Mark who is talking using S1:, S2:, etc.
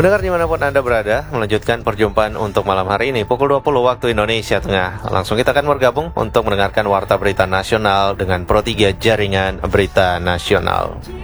S1: Pendengar dimanapun Anda berada, melanjutkan perjumpaan untuk malam hari ini pukul 20 waktu Indonesia Tengah. Langsung kita akan bergabung untuk mendengarkan Warta Berita Nasional dengan Pro 3 Jaringan Berita Nasional.